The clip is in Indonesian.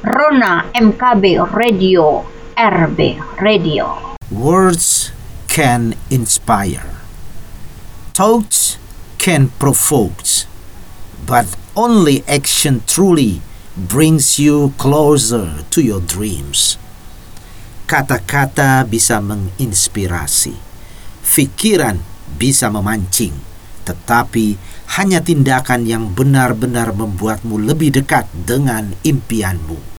Rona MKB Radio, RB Radio. Words can inspire. Thoughts can provoke. But only action truly brings you closer to your dreams. Kata-kata bisa menginspirasi. Pikiran bisa memancing. Tetapi hanya tindakan yang benar-benar membuatmu lebih dekat dengan impianmu.